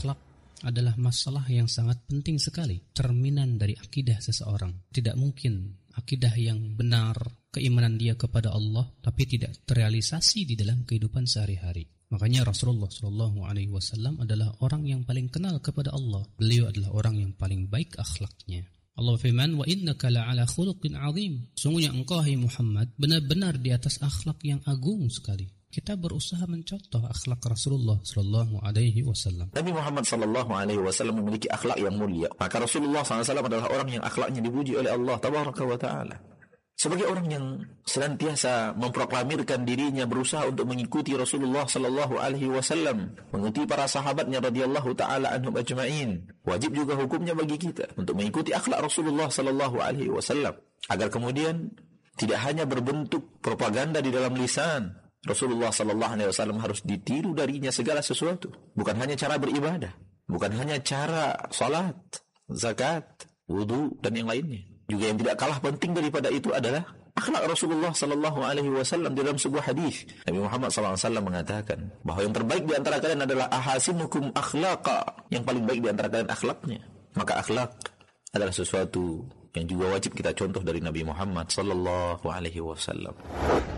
Akhlak adalah masalah yang sangat penting sekali, cerminan dari akidah seseorang. Tidak mungkin akidah yang benar, keimanan dia kepada Allah, tapi tidak terrealisasi di dalam kehidupan sehari-hari. Makanya Rasulullah SAW adalah orang yang paling kenal kepada Allah. Beliau adalah orang yang paling baik akhlaknya. Allah firman, wa innaka la'ala khuluqin azim. Sungguhnya engkau, hai Muhammad, benar-benar di atas akhlak yang agung sekali. Kita berusaha mencontoh akhlak Rasulullah sallallahu alaihi wasallam. Nabi Muhammad sallallahu alaihi wasallam memiliki akhlak yang mulia. Maka Rasulullah SAW adalah orang yang akhlaknya dipuji oleh Allah tabaraka wa taala. Sebagai orang yang senantiasa memproklamirkan dirinya berusaha untuk mengikuti Rasulullah sallallahu alaihi wasallam, mengikuti para sahabatnya radhiyallahu taala anhum ajma'in. Wajib juga hukumnya bagi kita untuk mengikuti akhlak Rasulullah sallallahu alaihi wasallam agar kemudian tidak hanya berbentuk propaganda di dalam lisan. Rasulullah sallallahu alaihi wasallam harus ditiru darinya segala sesuatu, bukan hanya cara beribadah, bukan hanya cara salat, zakat, wudu dan yang lainnya. Juga yang tidak kalah penting daripada itu adalah akhlak Rasulullah sallallahu alaihi wasallam. Dalam sebuah hadis Nabi Muhammad sallallahu alaihi wasallam mengatakan bahwa yang terbaik di antara kalian adalah ahasinukum akhlaqa, yang paling baik di antara kalian akhlaknya. Maka akhlak adalah sesuatu yang juga wajib kita contoh dari Nabi Muhammad sallallahu alaihi wasallam.